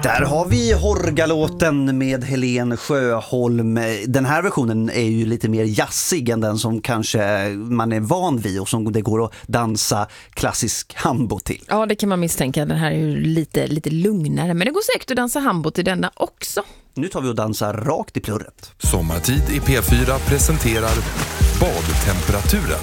Där har vi Horgalåten med Helen Sjöholm. Den här versionen är ju lite mer jazzig än den som kanske man är van vid och som det går att dansa klassisk hambo till. Ja, det kan man misstänka. Den här är ju lite lugnare, men det går säkert att dansa hambo till denna också. Nu tar vi och dansar rakt i plurret. Sommartid i P4 presenterar badtemperaturen.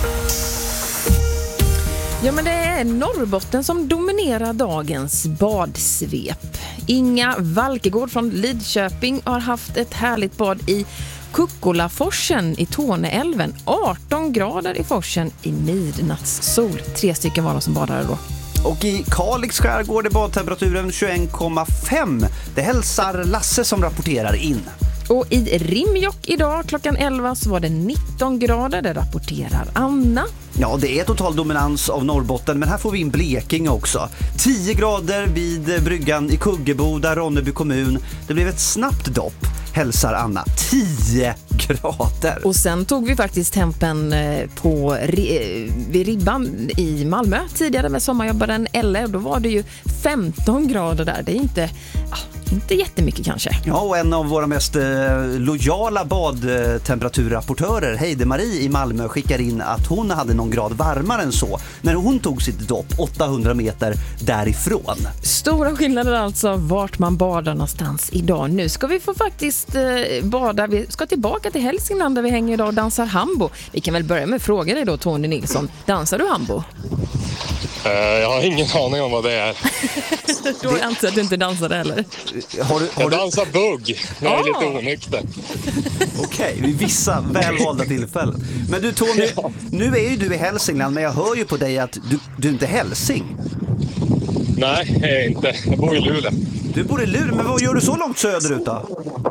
Ja, men det är Norrbotten som dominerar dagens badsvep. Inga Valkegård från Lidköping har haft ett härligt bad i Kukkolaforsen i Torneälven. 18 grader i forsen i midnattssol. 3 stycken var de som badade då. Och i Kalix skärgård är badtemperaturen 21,5. Det hälsar Lasse som rapporterar in. Och i Rimjok idag klockan 11 så var det 19 grader, det rapporterar Anna. Ja, det är total dominans av Norrbotten, men här får vi in Blekinge också. 10 grader vid bryggan i Kuggeboda, Ronneby kommun. Det blev ett snabbt dopp, hälsar Anna. 10 grader. Och sen tog vi faktiskt tempen vid Ribban i Malmö tidigare med sommarjobbaren Elle. Då var det ju 15 grader där. Det är inte jättemycket kanske. Ja, och en av våra mest lojala badtemperaturrapportörer, Heide-Marie i Malmö, skickar in att hon hade någon grad varmare än så när hon tog sitt dopp 800 meter därifrån. Stora skillnader alltså vart man badar någonstans idag. Nu ska vi få faktiskt bada. Vi ska tillbaka till Hälsingland där vi hänger idag och dansar hambo. Vi kan väl börja med att fråga dig då, Tony Nilsson. Dansar du hambo? Jag har ingen aning om vad det är. Då anser jag att du inte dansar heller. Jag dansar bugg när jag är lite onykter. Okej, vid vissa välvalda tillfällen. Men du Tony, nu är ju du i Hälsingland, men jag hör ju på dig att du inte är hälsing. Nej, jag är inte. Jag bor i Luleå. Du bor i Luleå, men vad gör du så långt söderut då?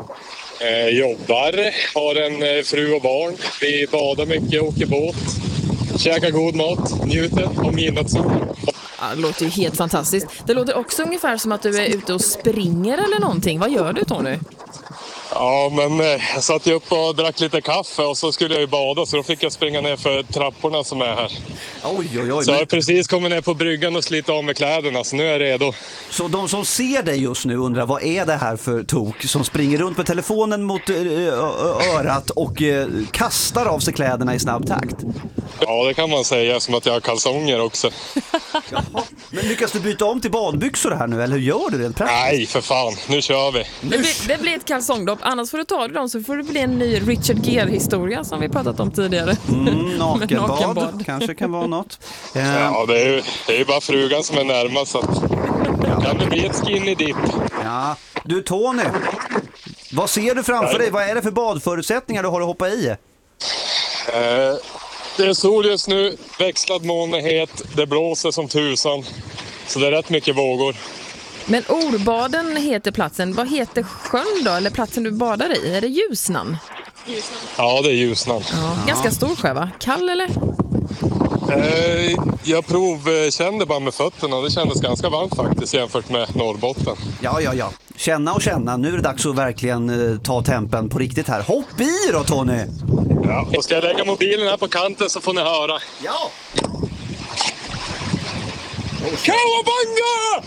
Jobbar, har en fru och barn. Vi badar mycket, åker båt. Käkar god mat, njuter av midnattssol. Ja, det låter ju helt fantastiskt. Det låter också ungefär som att du är ute och springer eller någonting. Vad gör du, Tony? Ja, men jag satt ju upp och drack lite kaffe och så skulle jag ju bada, så då fick jag springa ner för trapporna som är här. Oj. Så jag har precis kommit ner på bryggan och slita av med kläderna, så nu är jag redo. Så de som ser dig just nu undrar, vad är det här för tok som springer runt med telefonen mot örat och kastar av sig kläderna i snabb takt? Ja, det kan man säga, som att jag har kalsonger också. Jaha. Men lyckas du byta om till badbyxor här nu, eller hur gör du rent praktiskt? Nej, för fan. Nu kör vi. Det blir ett kalsongdopp. Annars får du ta dem, så får det bli en ny Richard Gere-historia som vi pratat om tidigare. Nakenbad kanske kan vara något. Ja, det är ju bara frugan som är närmast, så att kan det bli ett skinny dip. Ja, du Tony, vad ser du framför dig? Vad är det för badförutsättningar du har att hoppa i? Det är sol just nu, växlad molnighet, det blåser som tusan, så det är rätt mycket vågor. Men Orbaden heter platsen. Vad heter sjön då, eller platsen du badar i? Är det Ljusnan? Ja, det är Ljusnan. Ja, ganska stor sjö, va? Kall eller? Jag provkände bara med fötterna. Det kändes ganska varmt faktiskt jämfört med Norrbotten. Ja. Känna och känna. Nu är det dags att verkligen ta tempen på riktigt här. Hopp i då, Tony! Ja, och ska jag lägga mobilen här på kanten så får ni höra. Ja! Kawabanga!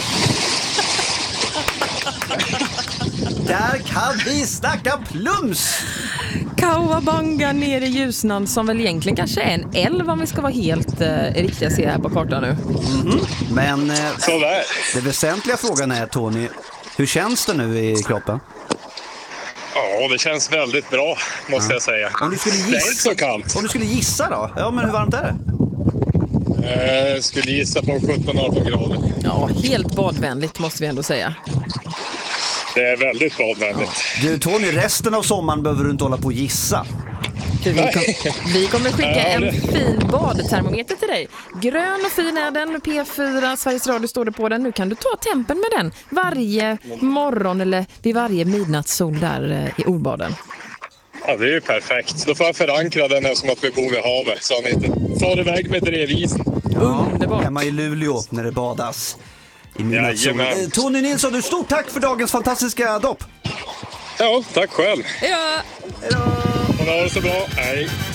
Där kan vi snacka plums! Kawabanga nere i Ljusnan, som väl egentligen kanske är en älv om vi ska vara helt riktiga, se här på kartan nu. Men Sådär. det väsentliga frågan är, Tony, hur känns det nu i kroppen? Ja, det känns väldigt bra, måste jag säga. Om du skulle gissa, det är inte så kallt. Om du skulle gissa då? Ja, men hur varmt är det? Jag skulle gissa på 17-18 grader. Ja, helt badvänligt måste vi ändå säga. Det är väldigt badvänligt. Du Tony, resten av sommaren behöver du inte hålla på och gissa. Vi kommer skicka en fin badtermometer till dig. Grön och fin är den, P4, Sveriges Radio står det på den. Nu kan du ta tempen med den varje morgon eller vid varje midnattssol där i Orbaden. Ja, det är ju perfekt. Då får jag förankra den här som att vi bor vid havet, så han inte far iväg med drevisen. Underbart. Hemma i Luleå när det badas. Jajamän. Tony Nilsson, du stort tack för dagens fantastiska dopp. Ja, tack själv. Ja. Hej då! Ha det så bra. Hej.